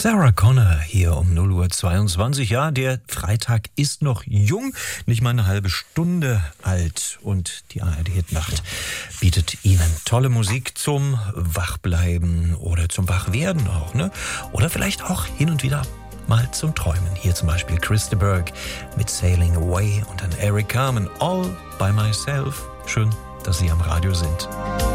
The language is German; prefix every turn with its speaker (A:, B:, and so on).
A: Sarah Connor hier um 0:22 Uhr. Ja, der Freitag ist noch jung, nicht mal eine halbe Stunde alt. Und die ARD-Hitnacht bietet Ihnen tolle Musik zum Wachbleiben oder zum Wachwerden auch, ne? Oder vielleicht auch hin und wieder mal zum Träumen. Hier zum Beispiel Chris de Burgh mit Sailing Away und dann Eric Carmen, All by Myself. Schön, dass Sie am Radio sind.